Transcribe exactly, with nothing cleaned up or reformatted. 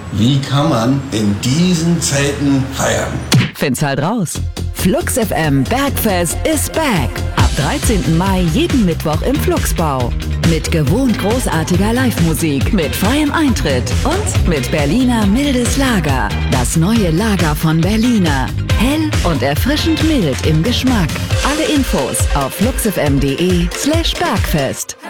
Wie kann man in diesen Zeiten feiern? Find's halt raus. Flux F M Bergfest is back. Ab dreizehnten Mai jeden Mittwoch im Fluxbau. Mit gewohnt großartiger Live-Musik, mit freiem Eintritt und mit Berliner mildes Lager. Das neue Lager von Berliner. Hell und erfrischend mild im Geschmack. Alle Infos auf fluxfm.de slash Bergfest.